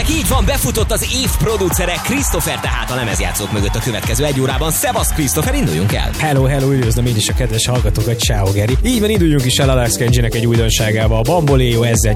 így van, befutott az év producere Christopher, tehát a lemezjátszók mögött a következő 1 órában. Szevasz Christopher, induljunk el! Hello, üdvözlöm én is a kedves hallgatókat, ciao Geri. Így van, induljunk is el Alex Kenjinek egy újdonságával, a Bamboleo, ezzel